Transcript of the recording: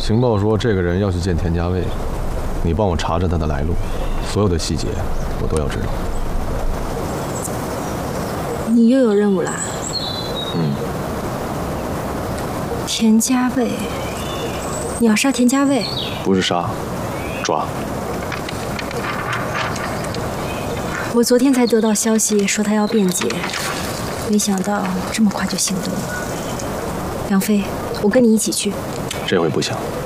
情报说这个人要去见田家卫，你帮我查查他的来路，所有的细节我都要知道。 你又有任务啦？田家卫，你要杀田家卫？ 不是杀，抓。 我昨天才得到消息说他要辩解，没想到这么快就行动了。杨飞，我跟你一起去。 这回不行。